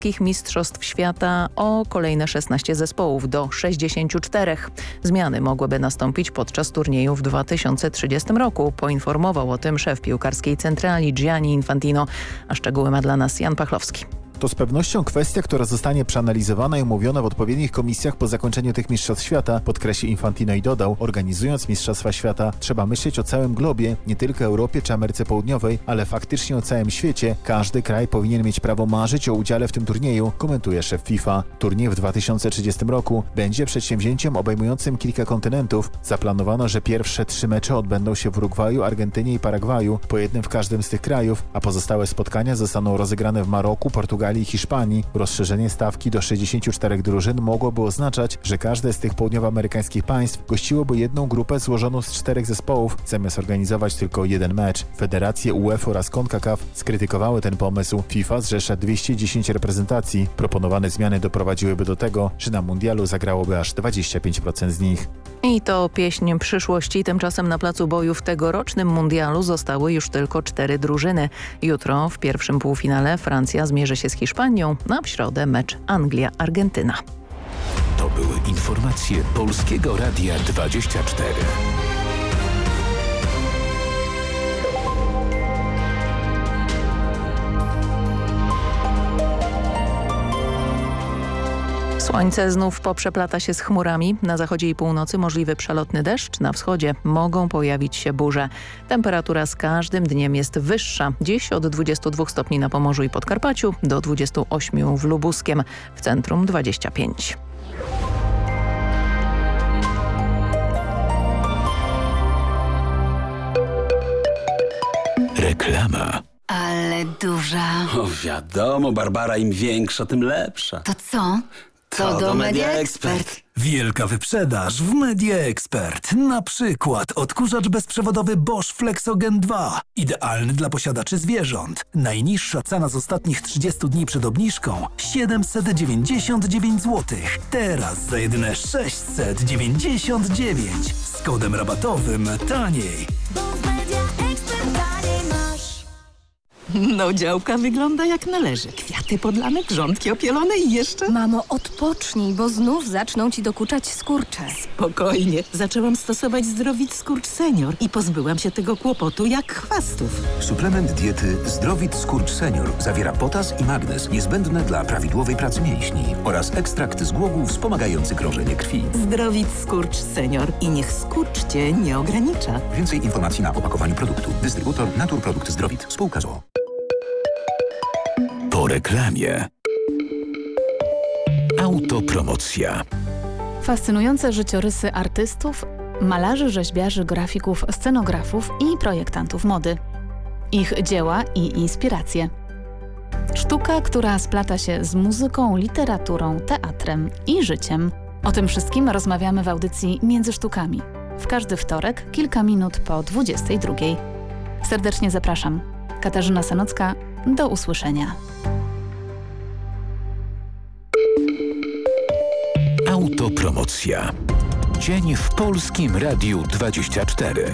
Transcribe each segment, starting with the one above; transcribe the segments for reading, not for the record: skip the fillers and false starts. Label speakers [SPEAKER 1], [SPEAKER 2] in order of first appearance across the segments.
[SPEAKER 1] Mistrzostw Świata o kolejne 16 zespołów do 64. Zmiany mogłyby nastąpić podczas turnieju w 2030 roku. Poinformował o tym szef piłkarskiej centrali Gianni Infantino. A szczegóły ma dla nas Jan Pachlowski.
[SPEAKER 2] To z pewnością kwestia, która zostanie przeanalizowana i omówiona w odpowiednich komisjach po zakończeniu tych Mistrzostw Świata, podkreślił Infantino i dodał: organizując Mistrzostwa Świata trzeba myśleć o całym globie, nie tylko Europie czy Ameryce Południowej, ale faktycznie o całym świecie. Każdy kraj powinien mieć prawo marzyć o udziale w tym turnieju, komentuje szef FIFA. Turniej w 2030 roku będzie przedsięwzięciem obejmującym kilka kontynentów. Zaplanowano, że pierwsze 3 mecze odbędą się w Urugwaju, Argentynie i Paragwaju, po jednym w każdym z tych krajów, a pozostałe spotkania zostaną rozegrane w Maroku, Portugalii i Hiszpanii. Rozszerzenie stawki do 64 drużyn mogłoby oznaczać, że każde z tych południowoamerykańskich państw gościłoby jedną grupę złożoną z 4 zespołów, zamiast organizować tylko jeden mecz. Federacje UEFA oraz CONCACAF skrytykowały ten pomysł. FIFA zrzesza 210 reprezentacji. Proponowane zmiany doprowadziłyby do tego, że na mundialu zagrałoby aż 25% z nich.
[SPEAKER 1] I to pieśń przyszłości. Tymczasem na placu boju w tegorocznym mundialu zostały już tylko 4 drużyny. Jutro w pierwszym półfinale Francja zmierzy się z Hiszpanią, a w środę mecz Anglia-Argentyna.
[SPEAKER 3] To były informacje Polskiego Radia 24.
[SPEAKER 1] Słońce znów poprzeplata się z chmurami. Na zachodzie i północy możliwy przelotny deszcz. Na wschodzie mogą pojawić się burze. Temperatura z każdym dniem jest wyższa. Dziś od 22 stopni na Pomorzu i Podkarpaciu do 28 w Lubuskiem. W centrum 25.
[SPEAKER 3] Reklama.
[SPEAKER 4] Ale duża.
[SPEAKER 5] O wiadomo, Barbara, im większa, tym lepsza.
[SPEAKER 4] To co? To do Media Expert.
[SPEAKER 6] Wielka wyprzedaż w Media Expert. Na przykład odkurzacz bezprzewodowy Bosch Flexogen 2. Idealny dla posiadaczy zwierząt. Najniższa cena z ostatnich 30 dni przed obniżką 799 zł. Teraz za jedyne 699. Z kodem rabatowym taniej.
[SPEAKER 7] No, działka wygląda jak należy. Kwiaty podlane, grządki opielone i jeszcze...
[SPEAKER 8] Mamo, odpocznij, bo znów zaczną ci dokuczać skurcze.
[SPEAKER 7] Spokojnie. Zaczęłam stosować Zdrowit Skurcz Senior i pozbyłam się tego kłopotu jak chwastów.
[SPEAKER 3] Suplement diety Zdrowit Skurcz Senior zawiera potas i magnez niezbędne dla prawidłowej pracy mięśni oraz ekstrakt z głogu wspomagający krążenie krwi.
[SPEAKER 7] Zdrowit Skurcz Senior i niech skurcz cię nie ogranicza.
[SPEAKER 3] Więcej informacji na opakowaniu produktu. Dystrybutor Naturprodukt Zdrowit. Spółka z o.o. Po reklamie. Autopromocja.
[SPEAKER 9] Fascynujące życiorysy artystów, malarzy, rzeźbiarzy, grafików, scenografów i projektantów mody. Ich dzieła i inspiracje. Sztuka, która splata się z muzyką, literaturą, teatrem i życiem. O tym wszystkim rozmawiamy w audycji Między Sztukami. W każdy wtorek, kilka minut po 22. Serdecznie zapraszam. Katarzyna Sanocka. Do usłyszenia.
[SPEAKER 3] Autopromocja. Dzień w Polskim Radiu 24.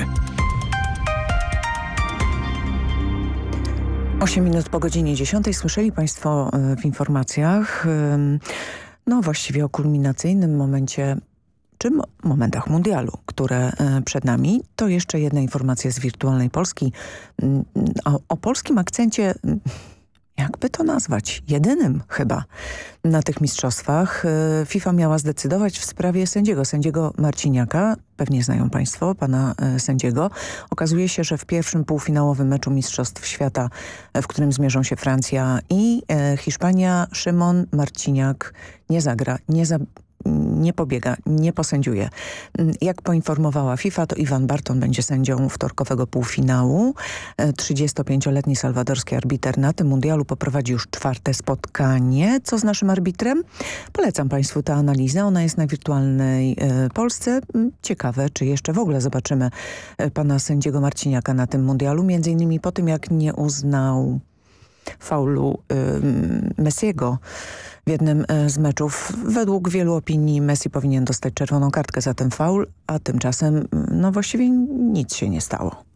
[SPEAKER 10] 8 minut po godzinie 10. Słyszeli Państwo w informacjach, no właściwie o kulminacyjnym momencie, czy momentach mundialu, które przed nami. To jeszcze jedna informacja z wirtualnej Polski. O polskim akcencie, jakby to nazwać, jedynym chyba na tych mistrzostwach. FIFA miała zdecydować w sprawie sędziego Marciniaka. Pewnie znają Państwo pana sędziego. Okazuje się, że w pierwszym półfinałowym meczu Mistrzostw Świata, w którym zmierzą się Francja i Hiszpania, Szymon Marciniak nie zagra, nie pobiega, nie posędziuje. Jak poinformowała FIFA, to Iwan Barton będzie sędzią wtorkowego półfinału. 35-letni salwadorski arbiter na tym mundialu poprowadzi już 4. spotkanie. Co z naszym arbitrem? Polecam Państwu tę analizę. Ona jest na wirtualnej Polsce. Ciekawe, czy jeszcze w ogóle zobaczymy pana sędziego Marciniaka na tym mundialu. Między innymi po tym, jak nie uznał faulu Messiego w jednym z meczów. Według wielu opinii Messi powinien dostać czerwoną kartkę za ten faul, a tymczasem no właściwie nic się nie stało.